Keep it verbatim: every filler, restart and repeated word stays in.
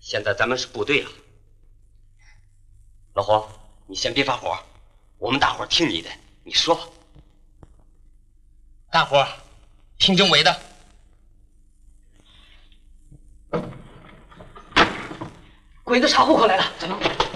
现在咱们是部队了。老黄，你先别发火，我们大伙儿听你的，你说吧。 大伙儿听政委的。 鬼子查户口来了，咱们。